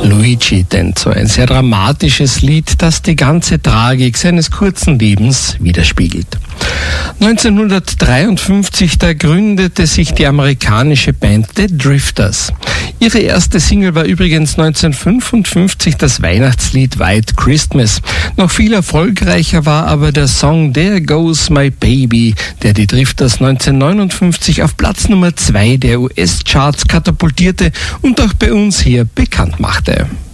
Luigi Tenzo, ein sehr dramatisches Lied, das die ganze Tragik seines kurzen Lebens widerspiegelt. 1953, da gründete sich die amerikanische Band The Drifters. Ihre erste Single war übrigens 1955 das Weihnachtslied White Christmas. Noch viel erfolgreicher war aber der Song There Goes My Baby, der die Drifters 1959 auf Platz Nummer 2 der US-Charts katapultierte und auch bei uns hier bekannt machte.